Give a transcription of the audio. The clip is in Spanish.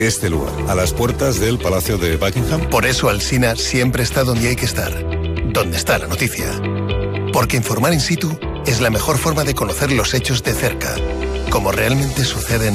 Este lugar, a las puertas del Palacio de Buckingham. Por eso Alsina siempre está donde hay que estar, donde está la noticia. Porque informar in situ es la mejor forma de conocer los hechos de cerca, como realmente suceden